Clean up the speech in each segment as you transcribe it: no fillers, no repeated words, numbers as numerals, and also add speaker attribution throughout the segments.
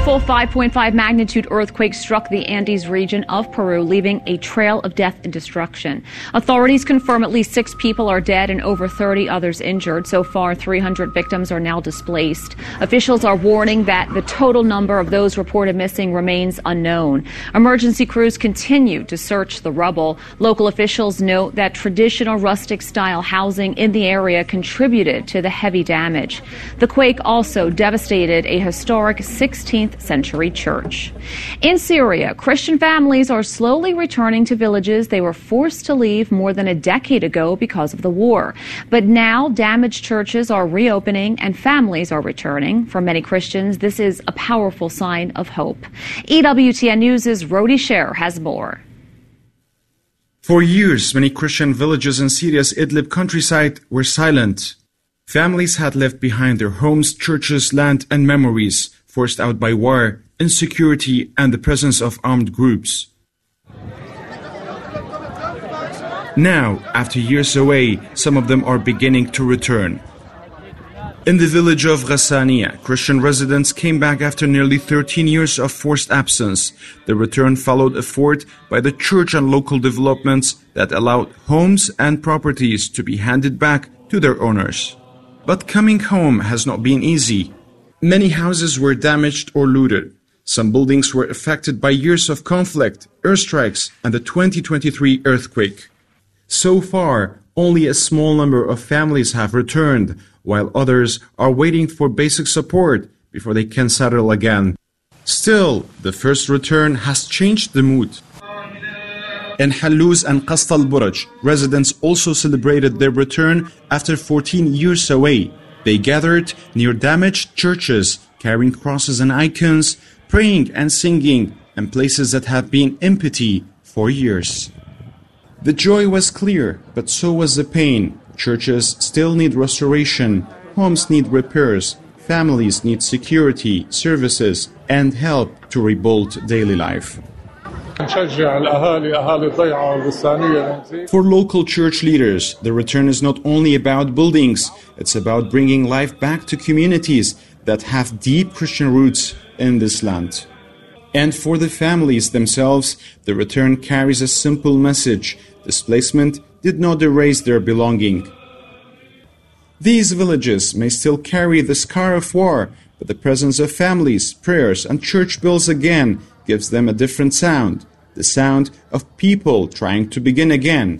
Speaker 1: powerful 5.5 magnitude earthquake struck the Andes region of Peru, leaving a trail of death and destruction. Authorities confirm at least 6 people are dead and over 30 others injured. So far, 300 victims are now displaced. Officials are warning that the total number of those reported missing remains unknown. Emergency crews continue to search the rubble. Local officials note that traditional rustic-style housing in the area contributed to the heavy damage. The quake also devastated a historic 16th century church. In Syria, Christian families are slowly returning to villages they were forced to leave more than a decade ago because of the war. But now damaged churches are reopening and families are returning. For many Christians, this is a powerful sign of hope. EWTN News' Rodi Sher has more.
Speaker 2: For years, many Christian villages in Syria's Idlib countryside were silent. Families had left behind their homes, churches, land, and memories, forced out by war, insecurity, and the presence of armed groups. Now, after years away, some of them are beginning to return. In the village of Ghassaniya, Christian residents came back after nearly 13 years of forced absence. The return followed effort by the church and local developments that allowed homes and properties to be handed back to their owners. But coming home has not been easy. Many houses were damaged or looted. Some buildings were affected by years of conflict, airstrikes, and the 2023 earthquake. So far, only a small number of families have returned, while others are waiting for basic support before they can settle again. Still, the first return has changed the mood. In Halluz and Qast al-Burj, residents also celebrated their return after 14 years away. They gathered near damaged churches, carrying crosses and icons, praying and singing in places that have been empty for years. The joy was clear, but so was the pain. Churches still need restoration, homes need repairs, families need security, services, and help to rebuild daily life. For local church leaders, the return is not only about buildings, it's about bringing life back to communities that have deep Christian roots in this land. And for the families themselves, the return carries a simple message. Displacement did not erase their belonging. These villages may still carry the scar of war, but the presence of families, prayers, and church bells again gives them a different sound, the sound of people trying to begin again.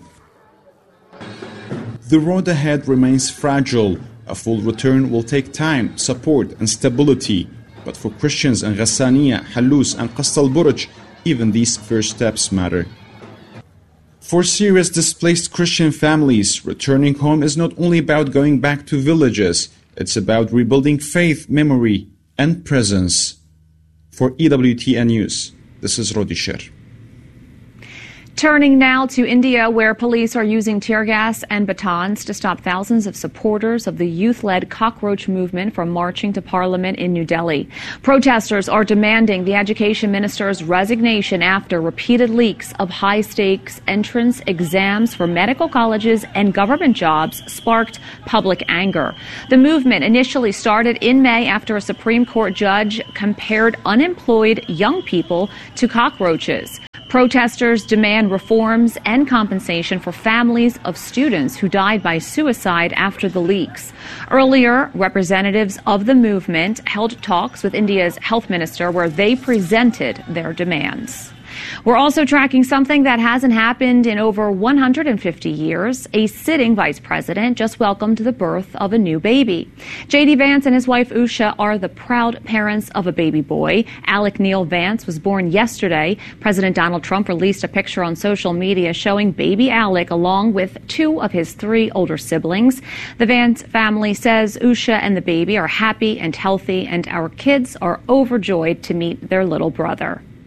Speaker 2: The road ahead remains fragile. A full return will take time, support, and stability. But for Christians in Ghassaniya, Halluz, and Qast al-Burj, even these first steps matter. For Syria's displaced Christian families, returning home is not only about going back to villages, it's about rebuilding faith, memory, and presence. For EWTN News, this is Rodi Sher.
Speaker 1: Turning now to India, where police are using tear gas and batons to stop thousands of supporters of the youth-led cockroach movement from marching to Parliament in New Delhi. Protesters are demanding the education minister's resignation after repeated leaks of high-stakes entrance exams for medical colleges and government jobs sparked public anger. The movement initially started in May after a Supreme Court judge compared unemployed young people to cockroaches. Protesters demand reforms and compensation for families of students who died by suicide after the leaks. Earlier, representatives of the movement held talks with India's health minister where they presented their demands. We're also tracking something that hasn't happened in over 150 years. A sitting vice president just welcomed the birth of a new baby. J.D. Vance and his wife Usha are the proud parents of a baby boy. Alec Neil Vance was born yesterday. President Donald Trump released a picture on social media showing baby Alec along with 2 of his 3 older siblings. The Vance family says Usha and the baby are happy and healthy, and our kids are overjoyed to meet their little brother.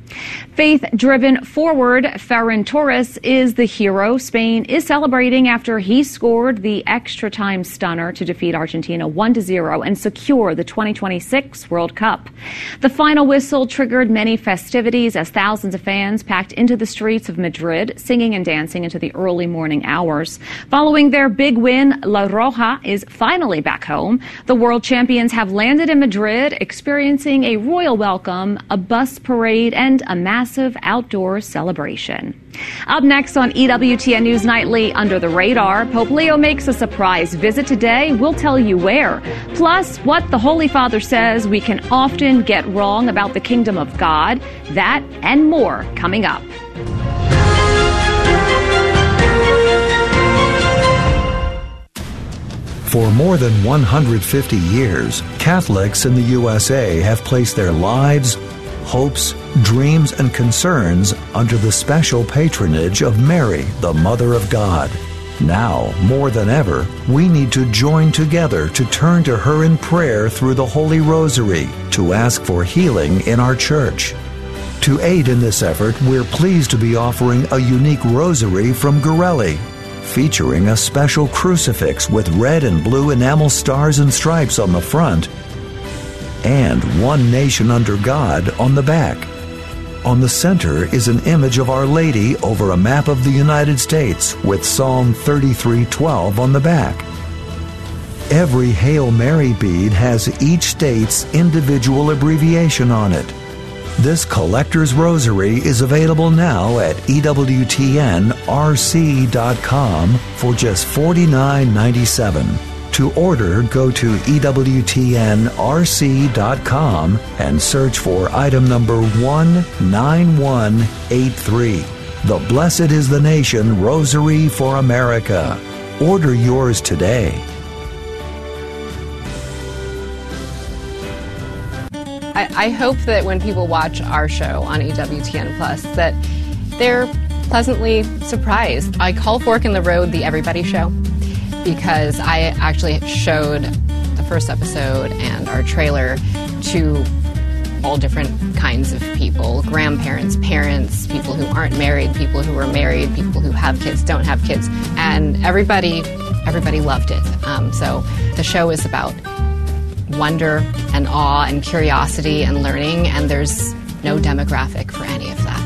Speaker 1: Faith-driven forward Ferran Torres is the hero Spain is celebrating after he scored the extra-time stunner to defeat Argentina 1-0 and secure the 2026 World Cup. The final whistle triggered many festivities as thousands of fans packed into the streets of Madrid, singing and dancing into the early morning hours. Following their big win, La Roja is finally back home. The world champions have landed in Madrid, experiencing a royal welcome, a bus parade, and a massive outdoor celebration. Up next on EWTN News Nightly, Under the Radar, Pope Leo makes a surprise visit today. We'll tell you where. Plus, what the Holy Father says we can often get wrong about the kingdom of God. That and more coming up.
Speaker 3: For more than 150 years, Catholics in the USA have placed their lives, hopes, dreams, and concerns under the special patronage of Mary, the Mother of God. Now, more than ever, we need to join together to turn to her in prayer through the Holy Rosary to ask for healing in our church. To aid in this effort, we're pleased to be offering a unique rosary from Gorelli, featuring a special crucifix with red and blue enamel stars and stripes on the front and One Nation Under God on the back. On the center is an image of Our Lady over a map of the United States with Psalm 33:12 on the back. Every Hail Mary bead has each state's individual abbreviation on it. This collector's rosary is available now at EWTNRC.com for just $49.97. To order, go to EWTNRC.com and search for item number 19183. The Blessed is the Nation Rosary for America. Order yours today.
Speaker 4: I hope that when people watch our show on EWTN Plus that they're pleasantly surprised. I call Fork in the Road the Everybody Show because I actually showed the first episode and our trailer to all different kinds of people, grandparents, parents, people who aren't married, people who are married, people who have kids, don't have kids, and everybody loved it. So the show is about wonder and awe and curiosity and learning, and there's no demographic for any of that.